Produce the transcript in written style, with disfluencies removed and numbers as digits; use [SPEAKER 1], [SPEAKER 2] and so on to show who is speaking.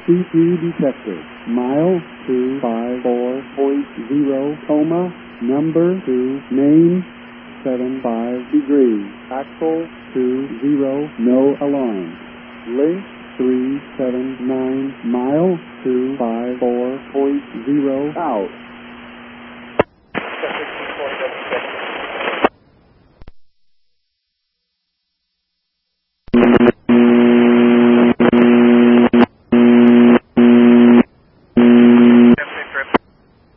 [SPEAKER 1] C3 detected. Mile 254.0, coma, number 2, name 75 degrees, axle 20, no alarm. Link 379, mile 254.0, out.